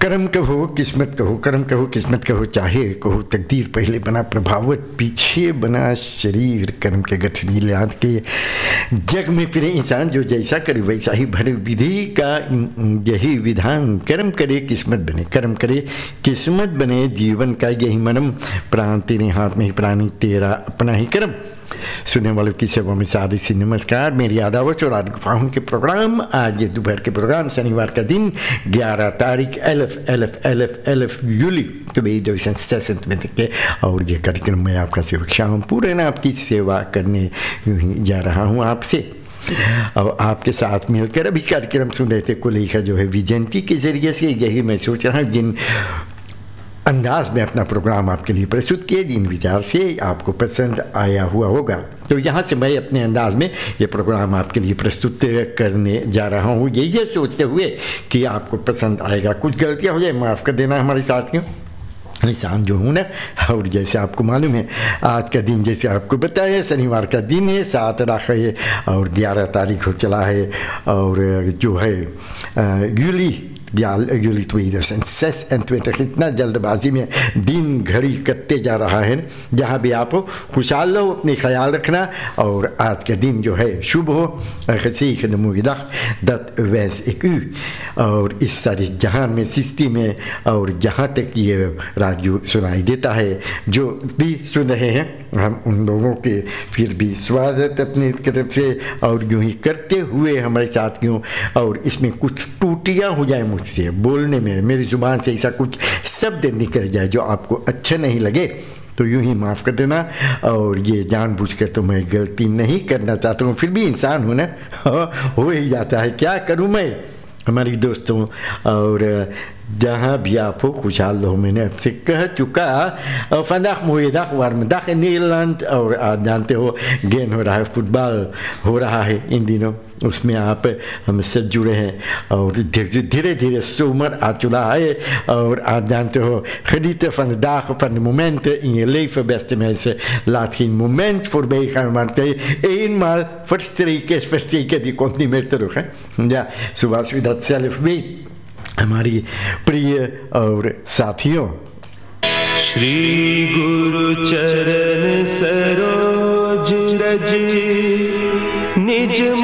कर्म कहो किस्मत कहो, कर्म कहो किस्मत कहो, चाहे कहो तकदीर, पहले बना प्रभावत पीछे बना शरीर, कर्म के गठनी याद के जग में फिरे इंसान, जो जैसा करे वैसा ही भरे, विधि का यही विधान, कर्म करे किस्मत बने, कर्म करे किस्मत बने, जीवन का यही मरम, प्राण तेरे हाथ में ही प्राणी तेरा अपना ही कर्म। सुनने वालों की सेवा में सादे से नमस्कार, मेरी आदावत और आज गुफाओं के प्रोग्राम, आज ये दोपहर के प्रोग्राम, शनिवार का दिन 11 तारीख अल्फ यूली 2026 के, और ये कार्यक्रम में आपका सेवक शाम पूरे ना आपकी सेवा करने जा रहा हूँ आपसे, और आपके साथ मिलकर अभी कार्यक्रम सुन रहे थे कुलेखा जो है विजयंती के जरिए से। यही मैं सोच रहा हूँ जिन अंदाज में अपना प्रोग्राम आपके लिए प्रस्तुत किए, जिन विचार से आपको पसंद आया हुआ होगा, तो यहाँ से मैं अपने अंदाज में ये प्रोग्राम आपके लिए प्रस्तुत करने जा रहा हूँ, ये सोचते हुए कि आपको पसंद आएगा। कुछ गलतियाँ हो जाए माफ़ कर देना हमारे साथियों, इंसान जो हूँ ना। और जैसे आपको मालूम है आज का दिन, जैसे आपको बताया, शनिवार का दिन है, 7 राख है और 11 तारीख हो चला है, और जो है यूली 2026, इतना जल्दबाजी में दिन घड़ी कटते जा रहा है। जहाँ भी आप हो खुशहाल रहो, अपने ख्याल रखना, और आज का दिन जो है शुभ हो। और इस सारे जहान में सिस्ती में, और जहाँ तक ये रेडियो सुनाई देता है, जो भी सुन रहे हैं, हम उन लोगों के फिर भी स्वागत अपनी तरफ से और यूँ ही करते हुए हमारे साथियों। और इसमें कुछ टूटियाँ हो जाए मुझसे बोलने में, मेरी ज़ुबान से ऐसा कुछ शब्द निकल जाए जो आपको अच्छा नहीं लगे, तो यूँ ही माफ़ कर देना। और ये जानबूझकर तो मैं गलती नहीं करना चाहता हूँ, फिर भी इंसान हूँ ना, हो ही जाता है, क्या करूँ मैं। हमारी दोस्तों, और जहाँ भी आप हो खुशहाल रहो, मैंने आपसे कह चुका। फंदाख मुहिदाख वारमदाख नीलैंड, और आप जानते हो गेम हो रहा है, फुटबॉल हो रहा है इन दिनों, उसमें आप हमसे जुड़े हैं, और धीरे धीरे सोमर आ चुका है, और आप जानते हो genieten van de dagen, van de momenten in je leven, beste mensen. Laat geen moment voorbij gaan, want eenmaal verstreken, die komt niet meer terug. Hè? Ja, zoals u dat zelf weet, हमारी प्रिय और साथियों। श्री गुरु चरण सरोज रज निज